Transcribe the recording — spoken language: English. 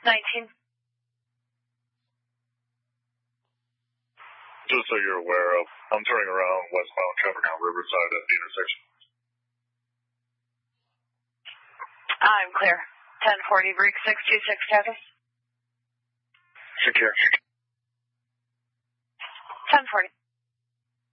19. Just so you're aware of, I'm turning around westbound traffic on Riverside at the intersection. I'm clear. 1040 Break 626 status. Secure. 1040.